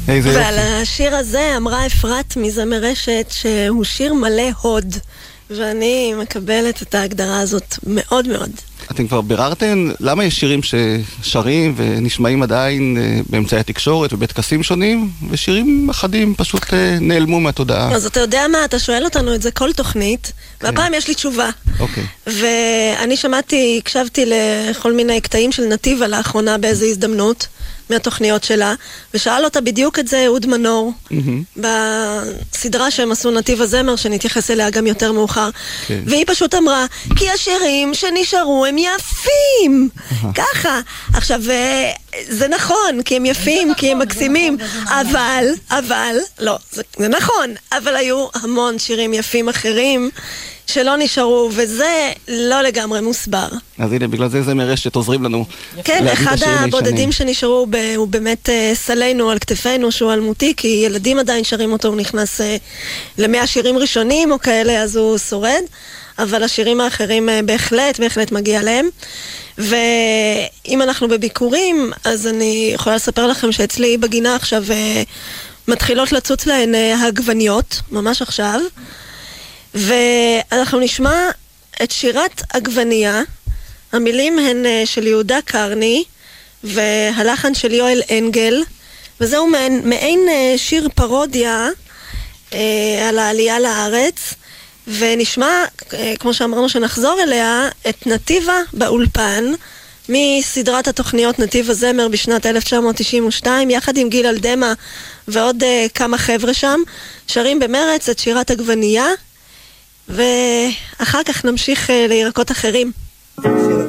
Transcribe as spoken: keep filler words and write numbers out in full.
ועל השיר הזה אמרה אפרת מזמר רשת שהוא שיר מלא הוד, ואני מקבלת את ההגדרה הזאת מאוד מאוד. אתם כבר ביררתם למה יש שירים ששרים ונשמעים עדיין באמצעי התקשורת ובטקסים שונים, ושירים אחדים פשוט נעלמו מהתודעה? אז אתה יודע מה, אתה שואל אותנו את זה כל תוכנית, והפעם יש לי תשובה. אוקיי. ואני שמעתי, הקשבתי לכל מיני קטעים של נתיבה לאחרונה באיזו הזדמנות מהתוכניות שלה, ושאל אותה בדיוק את זה אהוד מנור, בסדרה שהם עשו נתיב הזמר, שנתייחס אליה גם יותר מאוחר. והיא פשוט אמרה, כי השירים שנשארו הם יפים! ככה. עכשיו, זה נכון, כי הם יפים, כי הם מקסימים, אבל, אבל, לא, זה נכון, אבל היו המון שירים יפים אחרים, שלא נשארו, וזה לא לגמרי מוסבר. אז הנה, בגלל זה זמר רשת עוזרים לנו. כן, אחד הבודדים שנשארו הוא באמת סלינו על כתפינו, שהוא אלמותי, כי ילדים עדיין שרים אותו, הוא נכנס למאה שירים ראשונים או כאלה, אז הוא שורד, אבל השירים האחרים בהחלט, בהחלט מגיע להם. ואם אנחנו בביקורים, אז אני יכולה לספר לכם שאצלי בגינה עכשיו מתחילות לצוץ להן הגווניות, ממש עכשיו, ואנחנו נשמע את שירת עגבנייה. המילים הן של יהודה קרני והלחן של יואל אנגל, וזהו מעין, מעין שיר פרודיה אה, על העלייה לארץ. ונשמע, אה, כמו שאמרנו שנחזור אליה, את נתיבה באולפן מסדרת התוכניות נתיב הזמר בשנת אלף תשע מאות תשעים ושתיים, יחד עם גיל אלדמה ועוד אה, כמה חבר'ה שם, שרים במרץ את שירת עגבנייה, ואחר כך נמשיך לירקות אחרים.